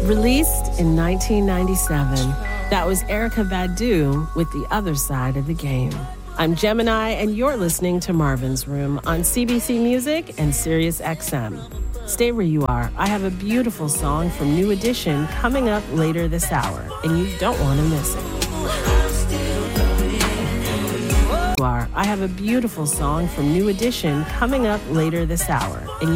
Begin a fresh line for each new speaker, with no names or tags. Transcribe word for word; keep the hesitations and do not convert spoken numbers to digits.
Released in nineteen ninety-seven, that was Erykah Badu with The Other Side of the Game. I'm Gemini, and you're listening to Marvin's Room on C B C Music and Sirius X M. Stay where you are. I have a beautiful song from New Edition coming up later this hour, and you don't want to miss it. You are. I have a beautiful song from New Edition coming up later this hour, and you